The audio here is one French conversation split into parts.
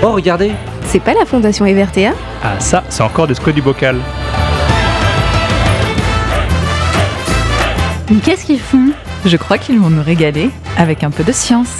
Oh, regardez! C'est pas la Fondation Evertea ? Ah ça, c'est encore des squats du bocal. Mais qu'est-ce qu'ils font ? Je crois qu'ils vont nous régaler avec un peu de science.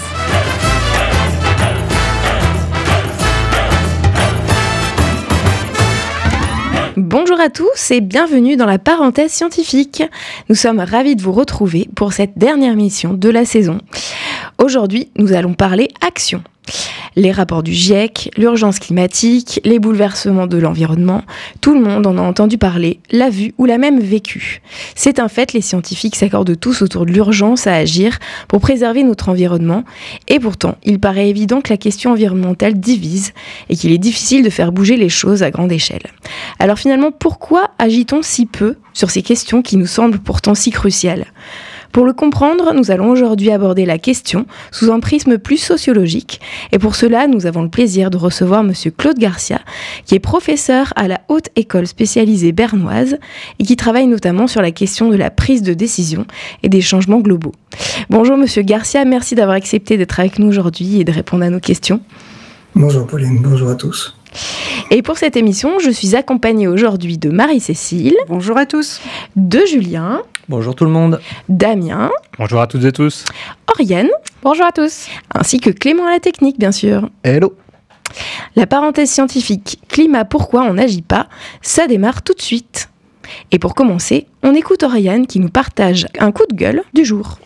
Bonjour à tous et bienvenue dans la parenthèse scientifique. Nous sommes ravis de vous retrouver pour cette dernière mission de la saison. Aujourd'hui, nous allons parler action. Les rapports du GIEC, l'urgence climatique, les bouleversements de l'environnement, tout le monde en a entendu parler, l'a vu ou l'a même vécu. C'est un fait, les scientifiques s'accordent tous autour de l'urgence à agir pour préserver notre environnement. Et pourtant, il paraît évident que la question environnementale divise et qu'il est difficile de faire bouger les choses à grande échelle. Alors finalement, pourquoi agit-on si peu sur ces questions qui nous semblent pourtant si cruciales ? Pour le comprendre, nous allons aujourd'hui aborder la question sous un prisme plus sociologique. Et pour cela, nous avons le plaisir de recevoir Monsieur Claude Garcia, qui est professeur à la Haute École spécialisée bernoise et qui travaille notamment sur la question de la prise de décision et des changements globaux. Bonjour Monsieur Garcia, merci d'avoir accepté d'être avec nous aujourd'hui et de répondre à nos questions. Bonjour Pauline, bonjour à tous. Et pour cette émission, je suis accompagnée aujourd'hui de Marie-Cécile. Bonjour à tous. De Julien. Bonjour tout le monde. Damien. Bonjour à toutes et tous. Oriane. Bonjour à tous. Ainsi que Clément à la technique, bien sûr. Hello. La parenthèse scientifique « Climat, pourquoi on n'agit pas ?» ça démarre tout de suite. Et pour commencer, on écoute Oriane qui nous partage un coup de gueule du jour.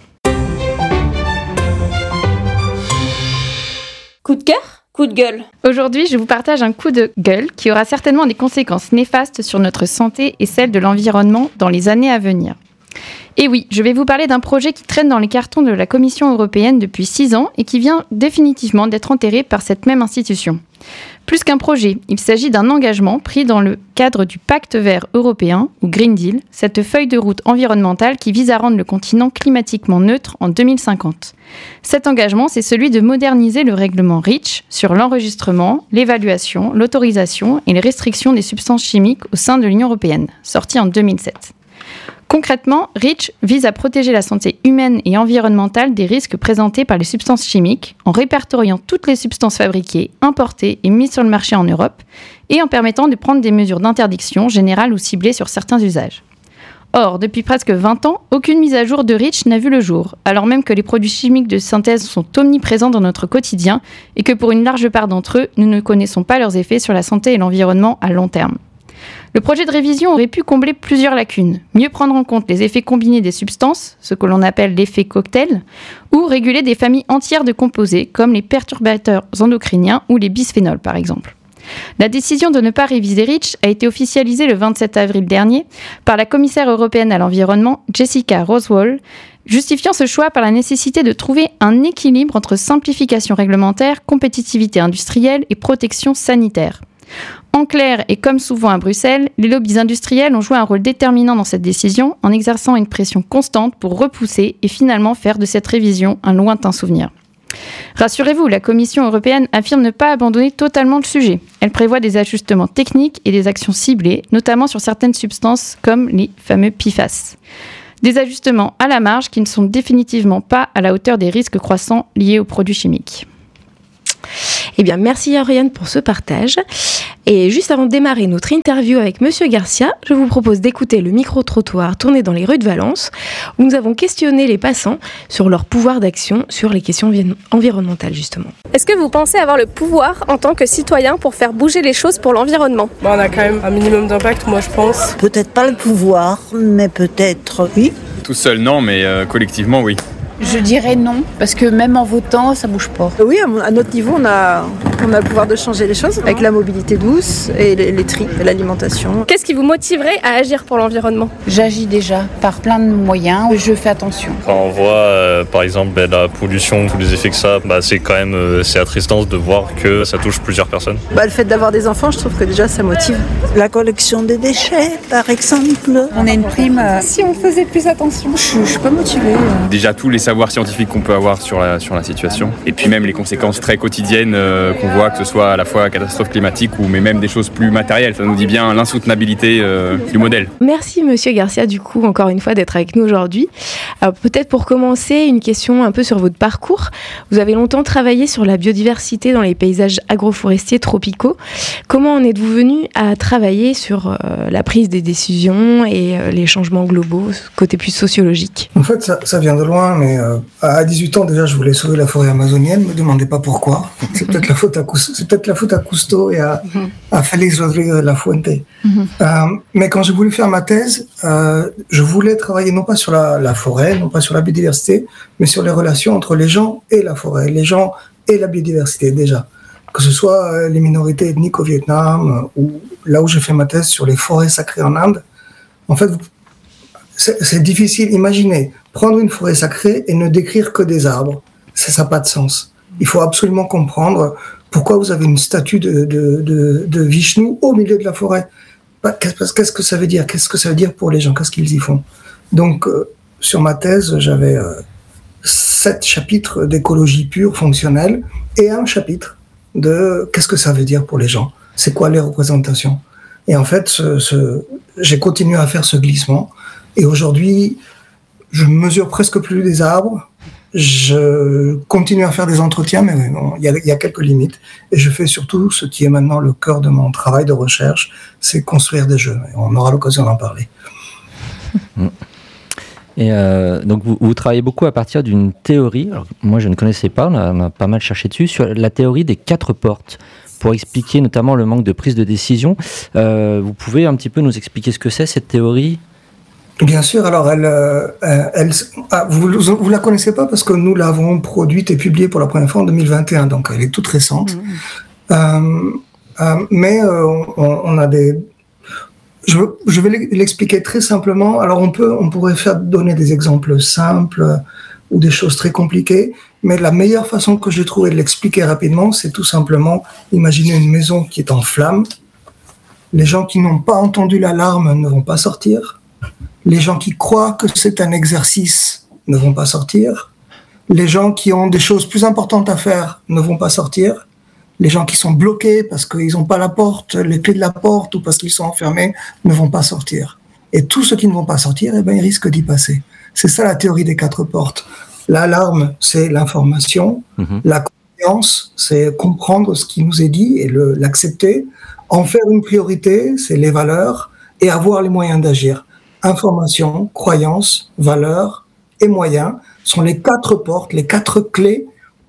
Coup de cœur ? Coup de gueule. Aujourd'hui, je vous partage un coup de gueule qui aura certainement des conséquences néfastes sur notre santé et celle de l'environnement dans les années à venir. Et oui, je vais vous parler d'un projet qui traîne dans les cartons de la Commission européenne depuis 6 ans et qui vient définitivement d'être enterré par cette même institution. Plus qu'un projet, il s'agit d'un engagement pris dans le cadre du Pacte vert européen, ou Green Deal, cette feuille de route environnementale qui vise à rendre le continent climatiquement neutre en 2050. Cet engagement, c'est celui de moderniser le règlement REACH sur l'enregistrement, l'évaluation, l'autorisation et les restrictions des substances chimiques au sein de l'Union européenne, sorti en 2007. Concrètement, REACH vise à protéger la santé humaine et environnementale des risques présentés par les substances chimiques en répertoriant toutes les substances fabriquées, importées et mises sur le marché en Europe et en permettant de prendre des mesures d'interdiction générales ou ciblées sur certains usages. Or, depuis presque 20 ans, aucune mise à jour de REACH n'a vu le jour, alors même que les produits chimiques de synthèse sont omniprésents dans notre quotidien et que pour une large part d'entre eux, nous ne connaissons pas leurs effets sur la santé et l'environnement à long terme. Le projet de révision aurait pu combler plusieurs lacunes, mieux prendre en compte les effets combinés des substances, ce que l'on appelle l'effet cocktail, ou réguler des familles entières de composés comme les perturbateurs endocriniens ou les bisphénols par exemple. La décision de ne pas réviser REACH a été officialisée le 27 avril dernier par la commissaire européenne à l'environnement, Jessica Roswell, justifiant ce choix par la nécessité de trouver un équilibre entre simplification réglementaire, compétitivité industrielle et protection sanitaire. En clair, et comme souvent à Bruxelles, les lobbies industriels ont joué un rôle déterminant dans cette décision en exerçant une pression constante pour repousser et finalement faire de cette révision un lointain souvenir. Rassurez-vous, la Commission européenne affirme ne pas abandonner totalement le sujet. Elle prévoit des ajustements techniques et des actions ciblées, notamment sur certaines substances comme les fameux PFAS. Des ajustements à la marge qui ne sont définitivement pas à la hauteur des risques croissants liés aux produits chimiques. Eh bien, merci Oriane pour ce partage. Et juste avant de démarrer notre interview avec Monsieur Garcia, je vous propose d'écouter le micro-trottoir tourné dans les rues de Valence, où nous avons questionné les passants sur leur pouvoir d'action sur les questions environnementales, justement. Est-ce que vous pensez avoir le pouvoir en tant que citoyen pour faire bouger les choses pour l'environnement ? On a quand même un minimum d'impact, moi je pense. Peut-être pas le pouvoir, mais peut-être oui. Tout seul non, mais collectivement oui. Je dirais non, parce que même en votant, ça bouge pas. Oui, à notre niveau, on a le pouvoir de changer les choses avec la mobilité douce et les tri, l'alimentation. Qu'est-ce qui vous motiverait à agir pour l'environnement ? J'agis déjà par plein de moyens, je fais attention. Quand on voit par exemple la pollution, tous les effets que ça, c'est quand même c'est attristant de voir que ça touche plusieurs personnes. Le fait d'avoir des enfants, je trouve que déjà ça motive. La collection des déchets, par exemple. On a une prime. Si on faisait plus attention. Je suis pas motivée. Déjà tous les savoir scientifique qu'on peut avoir sur la situation. Et puis même les conséquences très quotidiennes qu'on voit, que ce soit à la fois catastrophe climatique mais même des choses plus matérielles. Ça nous dit bien l'insoutenabilité du modèle. Merci Monsieur Garcia, du coup, encore une fois, d'être avec nous aujourd'hui. Alors peut-être pour commencer, une question un peu sur votre parcours. Vous avez longtemps travaillé sur la biodiversité dans les paysages agroforestiers tropicaux. Comment en êtes-vous venu à travailler sur la prise des décisions et les changements globaux, côté plus sociologique? En fait, ça vient de loin, mais à 18 ans déjà, je voulais sauver la forêt amazonienne. Ne me demandez pas pourquoi. C'est peut-être la faute à Cousteau et à Félix Rodríguez de la Fuente. Mais quand j'ai voulu faire ma thèse, je voulais travailler non pas sur la forêt, non pas sur la biodiversité, mais sur les relations entre les gens et la forêt, les gens et la biodiversité déjà. Que ce soit les minorités ethniques au Vietnam ou là où j'ai fait ma thèse sur les forêts sacrées en Inde. En fait, c'est difficile. Imaginez, prendre une forêt sacrée et ne décrire que des arbres. Ça n'a pas de sens. Il faut absolument comprendre pourquoi vous avez une statue de Vishnu au milieu de la forêt. Qu'est-ce que ça veut dire? Qu'est-ce que ça veut dire pour les gens? Qu'est-ce qu'ils y font? Donc, sur ma thèse, j'avais 7 chapitres d'écologie pure, fonctionnelle, et un chapitre de qu'est-ce que ça veut dire pour les gens? C'est quoi les représentations? Et en fait, j'ai continué à faire ce glissement. Et aujourd'hui, je mesure presque plus les arbres. Je continue à faire des entretiens, mais il y a quelques limites. Et je fais surtout ce qui est maintenant le cœur de mon travail de recherche, c'est construire des jeux. Et on aura l'occasion d'en parler. Et donc vous travaillez beaucoup à partir d'une théorie. Alors, moi, je ne connaissais pas, on a pas mal cherché dessus, sur la théorie des 4 portes. Pour expliquer notamment le manque de prise de décision. Vous pouvez un petit peu nous expliquer ce que c'est, cette théorie ? Bien sûr, alors vous la connaissez pas parce que nous l'avons produite et publiée pour la première fois en 2021, donc elle est toute récente. Mais on a des... Je vais l'expliquer très simplement. Alors on pourrait donner des exemples simples ou des choses très compliquées, mais la meilleure façon que j'ai trouvé de l'expliquer rapidement, c'est tout simplement imaginer une maison qui est en flammes. Les gens qui n'ont pas entendu l'alarme ne vont pas sortir. Les gens qui croient que c'est un exercice ne vont pas sortir. Les gens qui ont des choses plus importantes à faire ne vont pas sortir. Les gens qui sont bloqués parce qu'ils n'ont pas les clés de la porte ou parce qu'ils sont enfermés ne vont pas sortir. Et tous ceux qui ne vont pas sortir, ils risquent d'y passer. C'est ça la théorie des 4 portes. L'alarme, c'est l'information. La conscience, c'est comprendre ce qui nous est dit et l'accepter. En faire une priorité, c'est les valeurs et avoir les moyens d'agir. Information, croyance, valeurs et moyens sont les 4 portes, les 4 clés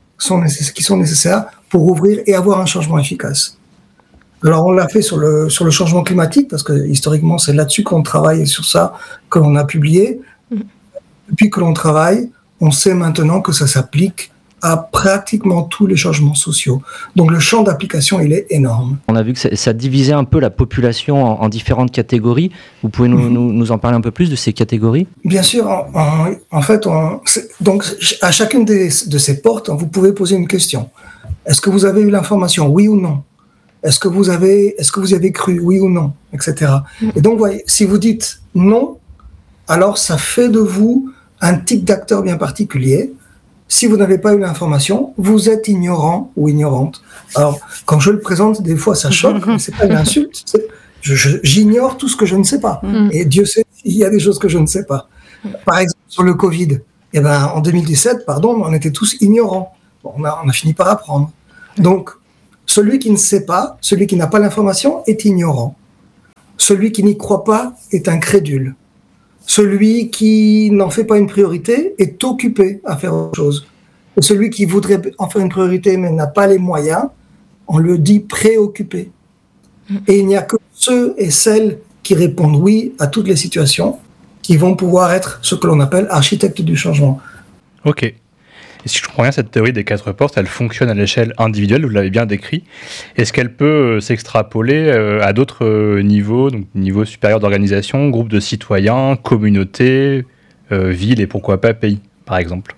qui sont nécessaires pour ouvrir et avoir un changement efficace. Alors on l'a fait sur le changement climatique parce que historiquement c'est là-dessus qu'on travaille et sur ça que l'on a publié. Depuis que l'on travaille, on sait maintenant que ça s'applique à pratiquement tous les changements sociaux. Donc le champ d'application, il est énorme. On a vu que ça divisait un peu la population en différentes catégories. Vous pouvez nous en parler un peu plus de ces catégories? Bien sûr. En fait, donc à chacune de ces portes, vous pouvez poser une question. Est-ce que vous avez eu l'information, oui ou non? Est-ce que vous y avez cru, oui ou non, etc. Et donc, voyez, si vous dites non, alors ça fait de vous un type d'acteur bien particulier. Si vous n'avez pas eu l'information, vous êtes ignorant ou ignorante. Alors, quand je le présente, des fois ça choque, mais c'est pas une insulte. J'ignore tout ce que je ne sais pas. Et Dieu sait, il y a des choses que je ne sais pas. Par exemple, sur le Covid, en 2017, on était tous ignorants. Bon, on a fini par apprendre. Donc, celui qui ne sait pas, celui qui n'a pas l'information est ignorant. Celui qui n'y croit pas est incrédule. Celui qui n'en fait pas une priorité est occupé à faire autre chose. Et celui qui voudrait en faire une priorité mais n'a pas les moyens, on le dit préoccupé. Et il n'y a que ceux et celles qui répondent oui à toutes les situations qui vont pouvoir être ce que l'on appelle architectes du changement. Ok. Et si je comprends bien, cette théorie des 4 portes, elle fonctionne à l'échelle individuelle, vous l'avez bien décrit. Est-ce qu'elle peut s'extrapoler à d'autres niveaux, donc niveau supérieur d'organisation, groupe de citoyens, communauté, ville et pourquoi pas pays, par exemple?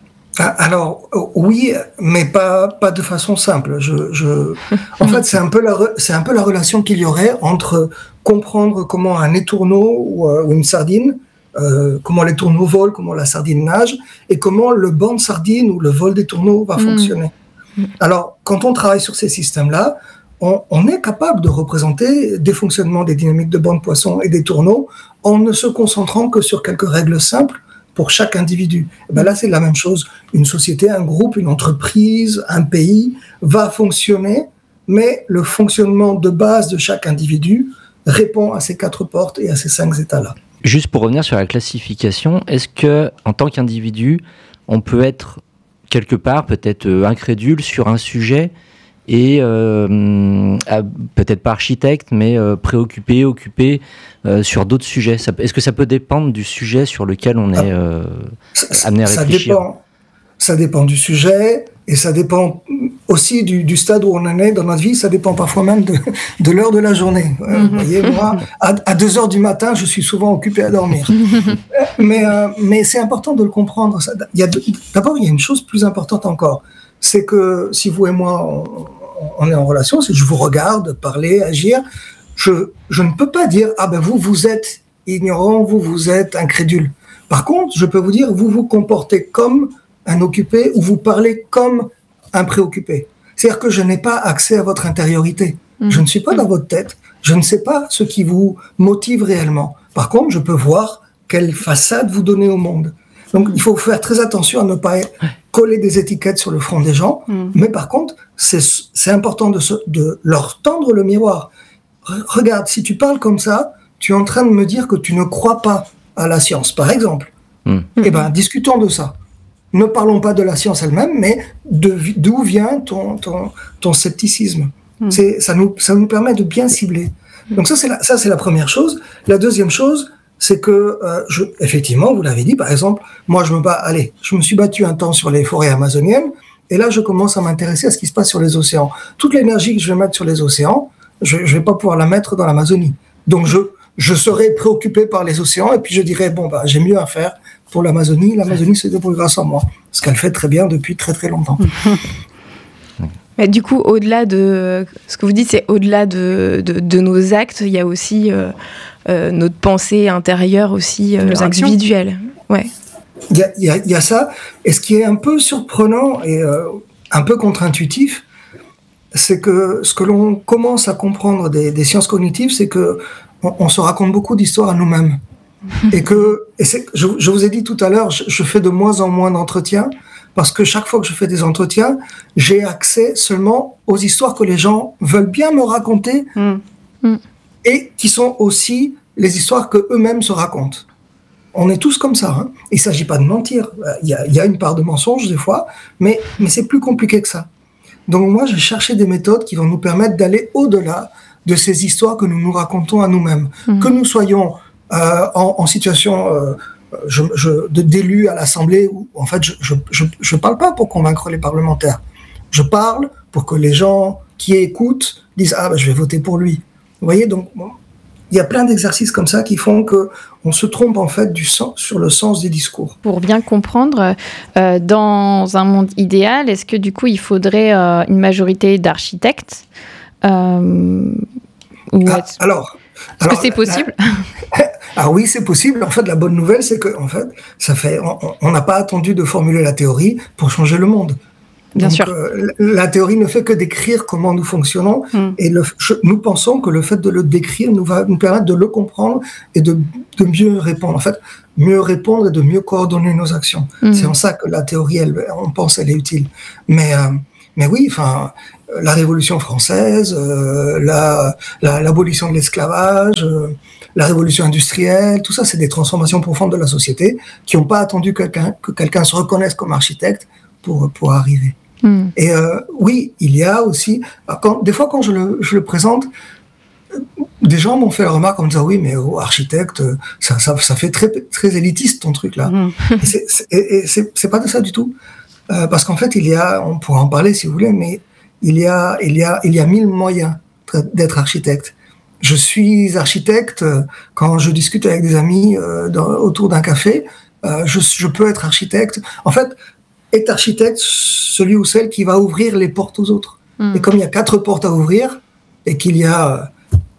Alors oui, mais pas de façon simple. En fait, c'est un peu la relation qu'il y aurait entre comprendre comment un étourneau ou une sardine comment les tourneaux volent, comment la sardine nage, et comment le banc de sardine ou le vol des tourneaux va fonctionner. Alors, quand on travaille sur ces systèmes-là, on est capable de représenter des fonctionnements des dynamiques de bancs de poissons et des tourneaux en ne se concentrant que sur quelques règles simples pour chaque individu. Et ben là, c'est la même chose. Une société, un groupe, une entreprise, un pays va fonctionner, mais le fonctionnement de base de chaque individu répond à ces 4 portes et à ces 5 états-là. Juste pour revenir sur la classification, est-ce que, en tant qu'individu, on peut être quelque part peut-être incrédule sur un sujet et peut-être pas architecte, mais préoccupé, occupé sur d'autres sujets. Est-ce que ça peut dépendre du sujet sur lequel on est amené à réfléchir ? Ça dépend du sujet et ça dépend aussi du stade où on en est dans notre vie. Ça dépend parfois même de l'heure de la journée. Vous voyez, moi, à 2 heures du matin, je suis souvent occupé à dormir. Mais c'est important de le comprendre. D'abord, il y a une chose plus importante encore. C'est que si vous et moi, on est en relation, si je vous regarde parler, agir, je ne peux pas dire « Ah ben vous êtes ignorant, vous êtes incrédule ». Par contre, je peux vous dire « Vous vous comportez comme un occupé ou vous parlez comme un préoccupé ». C'est-à-dire que je n'ai pas accès à votre intériorité. Je ne suis pas dans votre tête. Je ne sais pas ce qui vous motive réellement. Par contre, je peux voir quelle façade vous donnez au monde. Donc, il faut faire très attention à ne pas coller des étiquettes sur le front des gens. Mais par contre, c'est important de leur tendre le miroir. Regarde, si tu parles comme ça, tu es en train de me dire que tu ne crois pas à la science, par exemple. Eh bien, discutons de ça. Ne parlons pas de la science elle-même, mais d'où vient ton scepticisme. Ça nous permet de bien cibler. Donc ça, c'est la première chose. La deuxième chose, c'est que, effectivement, vous l'avez dit, par exemple, moi, je me suis battu un temps sur les forêts amazoniennes, et là, je commence à m'intéresser à ce qui se passe sur les océans. Toute l'énergie que je vais mettre sur les océans, je vais pas pouvoir la mettre dans l'Amazonie. Donc, je serai préoccupé par les océans, et puis je dirais, j'ai mieux à faire pour l'Amazonie. L'Amazonie se débrouille grâce à moi, ce qu'elle fait très bien depuis très, très longtemps. Mais du coup, au-delà de ce que vous dites, c'est au-delà de nos actes, il y a aussi notre pensée intérieure aussi, individuelle. Ouais. Il y a ça. Et ce qui est un peu surprenant et un peu contre-intuitif, c'est que ce que l'on commence à comprendre des sciences cognitives, c'est que on se raconte beaucoup d'histoires à nous-mêmes. Je vous ai dit tout à l'heure, je fais de moins en moins d'entretiens, parce que chaque fois que je fais des entretiens, j'ai accès seulement aux histoires que les gens veulent bien me raconter et qui sont aussi les histoires qu'eux-mêmes se racontent. On est tous comme ça. Il ne s'agit pas de mentir. Il y a une part de mensonge des fois, mais c'est plus compliqué que ça. Donc moi, j'ai cherché des méthodes qui vont nous permettre d'aller au-delà de ces histoires que nous nous racontons à nous-mêmes. Que nous soyons en situation d'élu à l'Assemblée, où en fait je parle pas pour convaincre les parlementaires. Je parle pour que les gens qui écoutent disent je vais voter pour lui. Vous voyez, donc il y a plein d'exercices comme ça qui font que on se trompe en fait sur le sens des discours. Pour bien comprendre, dans un monde idéal, est-ce que du coup il faudrait une majorité d'architectes Est-ce que c'est possible ? Oui, c'est possible. En fait, la bonne nouvelle, c'est que on n'a pas attendu de formuler la théorie pour changer le monde. Bien sûr. La théorie ne fait que décrire comment nous fonctionnons, et nous pensons que le fait de le décrire va nous permettre de le comprendre et de mieux répondre. En fait, mieux répondre et de mieux coordonner nos actions. C'est en ça que la théorie, on pense, elle est utile. Mais oui, la Révolution française, l'abolition de l'esclavage, la révolution industrielle, tout ça, c'est des transformations profondes de la société qui n'ont pas attendu que quelqu'un se reconnaisse comme architecte pour arriver. Et oui, il y a aussi... des fois, quand je le présente, des gens m'ont fait la remarque en me disant « Oui, mais architecte, ça fait très, très élitiste ton truc là. » Et c'est pas de ça du tout. Parce qu'en fait, on pourra en parler si vous voulez, mais il y a 1000 moyens d'être architecte. Je suis architecte quand je discute avec des amis autour d'un café. Je peux être architecte. En fait, est architecte celui ou celle qui va ouvrir les portes aux autres. Et comme il y a 4 portes à ouvrir et qu'il y a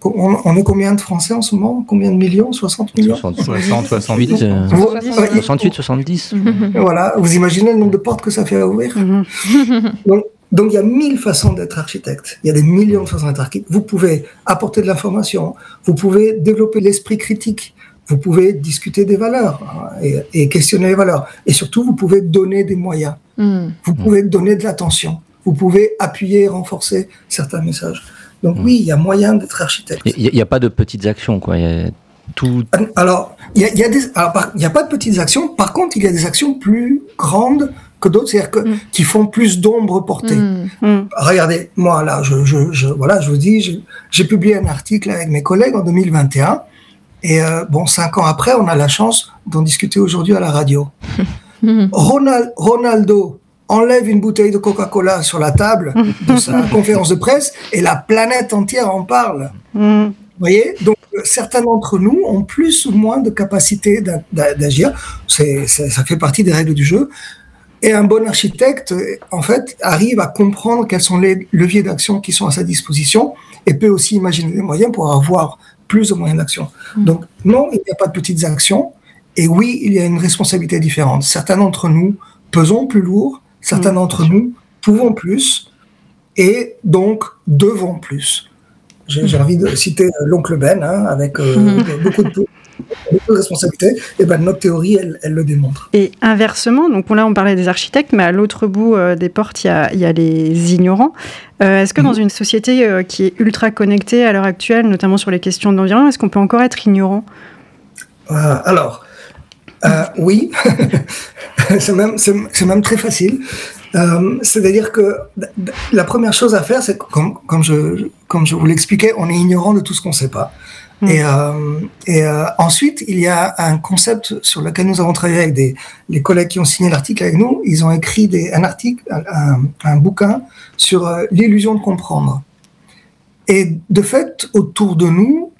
on est combien de Français en ce moment? Combien de millions? 60 millions? 68, 70. Voilà, vous imaginez le nombre de portes que ça fait à ouvrir. Donc il y a 1000 façons d'être architecte. Il y a des millions de façons d'être architecte. Vous pouvez apporter de l'information, vous pouvez développer l'esprit critique, vous pouvez discuter des valeurs et questionner les valeurs. Et surtout, vous pouvez donner des moyens. Vous pouvez donner de l'attention. Vous pouvez appuyer et renforcer certains messages. Donc oui, il y a moyen d'être architecte. Il n'y a pas de petites actions, quoi. Il y a tout... Alors, il n'y a pas de petites actions. Par contre, il y a des actions plus grandes que d'autres, c'est-à-dire qui font plus d'ombre portée. Regardez, moi là, je vous dis, j'ai publié un article avec mes collègues en 2021, et 5 ans après, on a la chance d'en discuter aujourd'hui à la radio. Ronaldo enlève une bouteille de Coca-Cola sur la table de sa conférence de presse, et la planète entière en parle. Vous voyez, donc certains d'entre nous ont plus ou moins de capacité d'agir. Ça fait partie des règles du jeu. Et un bon architecte, en fait, arrive à comprendre quels sont les leviers d'action qui sont à sa disposition et peut aussi imaginer des moyens pour avoir plus de moyens d'action. Donc, non, il n'y a pas de petites actions. Et oui, il y a une responsabilité différente. Certains d'entre nous pesons plus lourd, certains d'entre nous pouvons plus et donc devons plus. J'ai envie de citer l'oncle Ben, avec beaucoup de responsabilités. Et notre théorie, elle le démontre. Et inversement, donc là on parlait des architectes, mais à l'autre bout des portes, il y a les ignorants. Est-ce que dans une société qui est ultra connectée à l'heure actuelle, notamment sur les questions de l'environnement, est-ce qu'on peut encore être ignorant? Oui, c'est même très facile. C'est-à-dire que la première chose à faire, c'est comme je vous l'expliquais, on est ignorant de tout ce qu'on ne sait pas. Et ensuite, il y a un concept sur lequel nous avons travaillé avec les collègues qui ont signé l'article avec nous. Ils ont écrit un bouquin sur l'illusion de comprendre. Et de fait, autour de nous,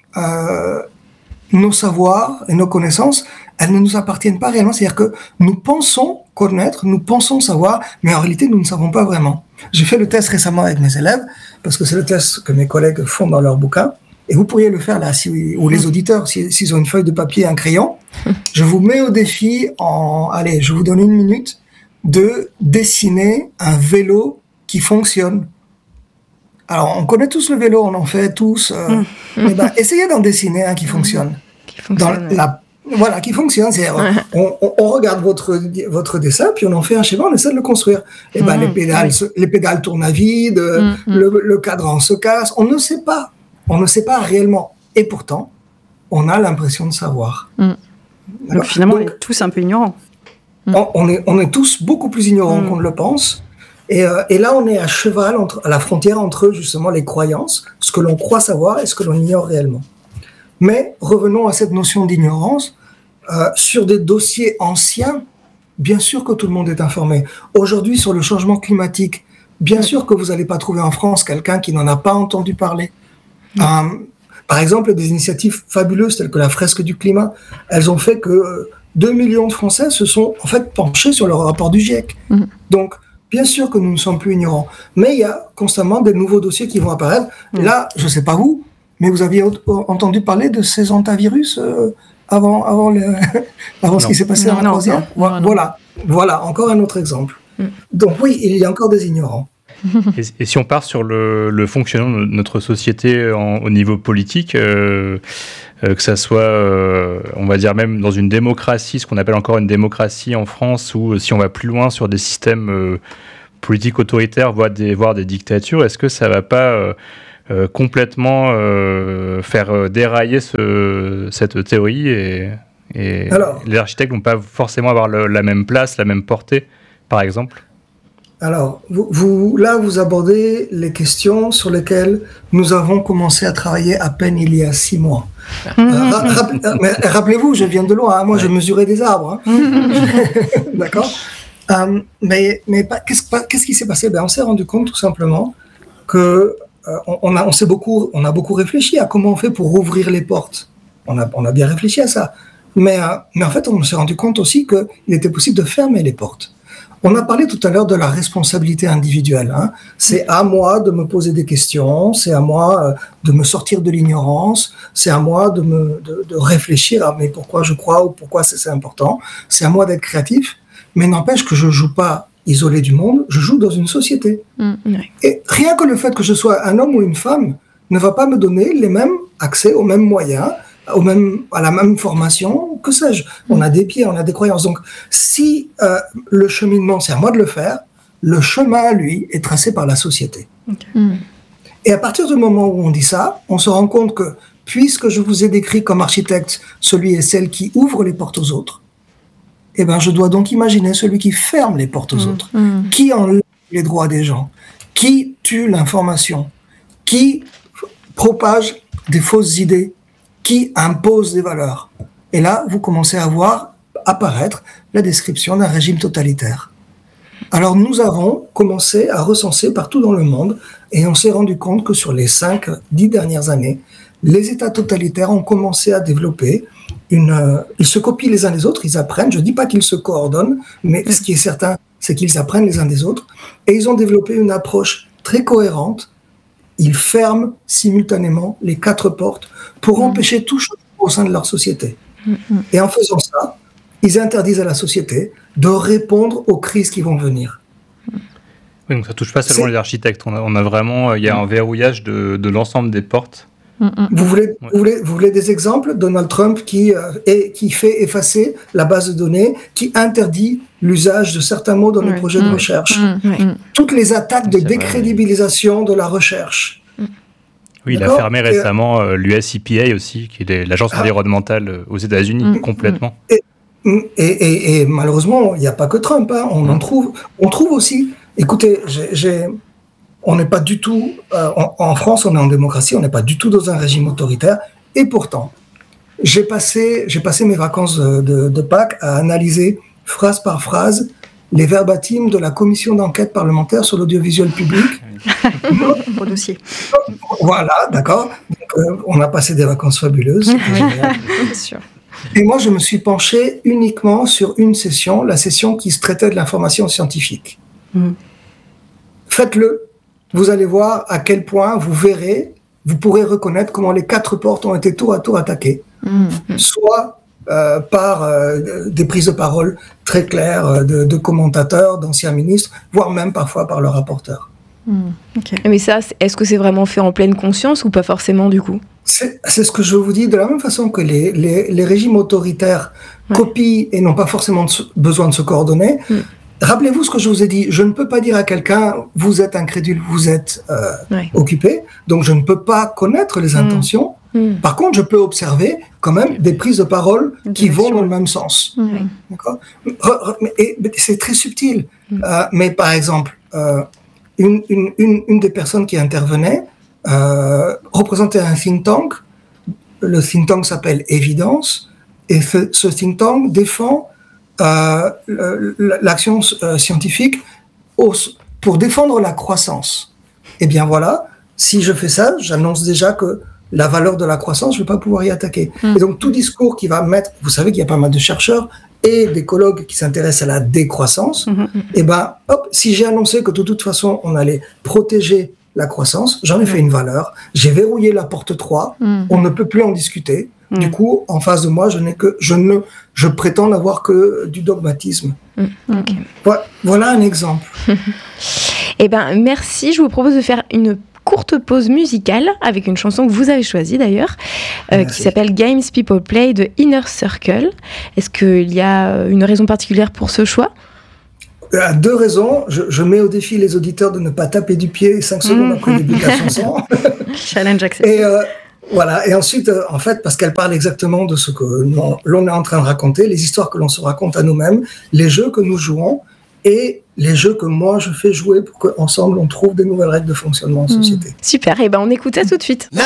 nos savoirs et nos connaissances, elles ne nous appartiennent pas réellement. C'est-à-dire que nous pensons connaître, nous pensons savoir, mais en réalité, nous ne savons pas vraiment. J'ai fait le test récemment avec mes élèves, parce que c'est le test que mes collègues font dans leur bouquin. Et vous pourriez le faire là, ou les auditeurs, s'ils ont une feuille de papier et un crayon. Je vous mets au défi, je vous donne 1 minute, de dessiner un vélo qui fonctionne. Alors, on connaît tous le vélo, on en fait tous. Essayez d'en dessiner un qui fonctionne. Qui fonctionne. Qui fonctionne. On regarde votre dessin, puis on en fait un schéma, on essaie de le construire. Les pédales tournent à vide, le cadran se casse. On ne sait pas. On ne sait pas réellement. Et pourtant, on a l'impression de savoir. Donc finalement, on est tous un peu ignorants. On est tous beaucoup plus ignorants qu'on ne le pense. Et là, on est à cheval, à la frontière entre justement les croyances, ce que l'on croit savoir et ce que l'on ignore réellement. Mais revenons à cette notion d'ignorance. Sur des dossiers anciens, bien sûr que tout le monde est informé. Aujourd'hui, sur le changement climatique, bien sûr que vous n'allez pas trouver en France quelqu'un qui n'en a pas entendu parler. Par exemple, des initiatives fabuleuses telles que la fresque du climat, elles ont fait que 2 millions de Français se sont en fait penchés sur le rapport du GIEC. Donc, bien sûr que nous ne sommes plus ignorants, mais il y a constamment des nouveaux dossiers qui vont apparaître. Là, je ne sais pas vous, mais vous aviez entendu parler de ces hantavirus avant ce qui s'est passé dans la croisière. Voilà, encore un autre exemple. Donc oui, il y a encore des ignorants. Et si on part sur le fonctionnement de notre société au niveau politique, que ça soit, on va dire même dans une démocratie, ce qu'on appelle encore une démocratie en France, ou si on va plus loin sur des systèmes politiques autoritaires, voire des dictatures, est-ce que ça va pas complètement faire dérailler cette théorie et les architectes vont pas forcément avoir la même place, la même portée, par exemple? Alors, vous abordez les questions sur lesquelles nous avons commencé à travailler à peine il y a 6 mois. Mais rappelez-vous, je viens de loin, moi je mesurais des arbres. D'accord. Mais qu'est-ce qui s'est passé? On s'est rendu compte tout simplement que on a beaucoup réfléchi à comment on fait pour ouvrir les portes. On a bien réfléchi à ça. Mais en fait, on s'est rendu compte aussi qu'il était possible de fermer les portes. On a parlé tout à l'heure de la responsabilité individuelle. Hein. C'est à moi de me poser des questions, c'est à moi de me sortir de l'ignorance, c'est à moi de réfléchir à mais pourquoi je crois ou pourquoi c'est important. C'est à moi d'être créatif, mais n'empêche que je joue pas isolé du monde, je joue dans une société. Et rien que le fait que je sois un homme ou une femme ne va pas me donner les mêmes accès aux mêmes moyens, à la même formation, que sais-je. On a des pieds, on a des croyances. Donc, si le cheminement, c'est à moi de le faire, le chemin, lui, est tracé par la société. Et à partir du moment où on dit ça, on se rend compte que, puisque je vous ai décrit comme architecte celui et celle qui ouvre les portes aux autres, eh ben, je dois donc imaginer celui qui ferme les portes aux autres, qui enlève les droits des gens, qui tue l'information, qui propage des fausses idées, qui impose des valeurs. Et là, vous commencez à voir apparaître la description d'un régime totalitaire. Alors, nous avons commencé à recenser partout dans le monde et on s'est rendu compte que sur les 5-10 dernières années, les États totalitaires ont commencé à développer ils se copient les uns des autres, ils apprennent. Je ne dis pas qu'ils se coordonnent, mais ce qui est certain, c'est qu'ils apprennent les uns des autres. Et ils ont développé une approche très cohérente. Ils ferment simultanément les 4 portes pour empêcher tout changement au sein de leur société. Et en faisant ça, ils interdisent à la société de répondre aux crises qui vont venir. Oui, donc ça ne touche pas seulement les architectes. On a vraiment, il y a un verrouillage de l'ensemble des portes. Vous voulez des exemples? Donald Trump qui fait effacer la base de données, qui interdit l'usage de certains mots dans les projets de recherche. Toutes les attaques de décrédibilisation de la recherche. Oui, il a fermé récemment l'US EPA aussi, qui est l'agence environnementale aux États-Unis, complètement. Et malheureusement, il n'y a pas que Trump. Hein. On trouve aussi. Écoutez, on n'est pas du tout, en France, on est en démocratie, on n'est pas du tout dans un régime autoritaire. Et pourtant, j'ai passé mes vacances de Pâques à analyser phrase par phrase les verbatims de la commission d'enquête parlementaire sur l'audiovisuel public. Au dossier. Voilà, d'accord. Donc, on a passé des vacances fabuleuses. Bien sûr. Et moi, je me suis penché uniquement sur une session, la session qui se traitait de l'information scientifique. Faites-le. Vous allez voir à quel point vous pourrez reconnaître comment les 4 portes ont été tour à tour attaquées. Soit par des prises de parole très claires de commentateurs, d'anciens ministres, voire même parfois par le rapporteur. Mais ça, est-ce que c'est vraiment fait en pleine conscience ou pas forcément du coup? C'est ce que je vous dis, de la même façon que les régimes autoritaires copient et n'ont pas forcément besoin de se coordonner. Rappelez-vous ce que je vous ai dit, je ne peux pas dire à quelqu'un « vous êtes incrédule, vous êtes occupé », donc je ne peux pas connaître les intentions. Par contre, je peux observer quand même des prises de parole qui vont dans le même sens. D'accord ? Et c'est très subtil. Mais par exemple, une des personnes qui intervenait représentait un think tank. Le think tank s'appelle Évidence, et ce think tank défend l'action scientifique pour défendre la croissance. Eh bien voilà, si je fais ça, j'annonce déjà que la valeur de la croissance, je ne vais pas pouvoir y attaquer. Et donc tout discours qui va mettre, vous savez qu'il y a pas mal de chercheurs et d'écologues qui s'intéressent à la décroissance, et ben hop, si j'ai annoncé que de toute façon on allait protéger la croissance, j'en ai fait une valeur, j'ai verrouillé la porte 3, on ne peut plus en discuter. Du coup, en face de moi, je prétends n'avoir que du dogmatisme. Voilà un exemple. Eh ben, merci. Je vous propose de faire une courte pause musicale avec une chanson que vous avez choisie d'ailleurs, qui s'appelle Games People Play de Inner Circle. Est-ce qu'il y a une raison particulière pour ce choix ? 2 raisons. Je mets au défi les auditeurs de ne pas taper du pied 5 secondes après le début de la chanson. Challenge accepté. Voilà, et ensuite, en fait, parce qu'elle parle exactement de ce que l'on est en train de raconter, les histoires que l'on se raconte à nous-mêmes, les jeux que nous jouons et les jeux que moi je fais jouer pour qu'ensemble on trouve des nouvelles règles de fonctionnement en société. Super, et ben on écoute ça tout de suite.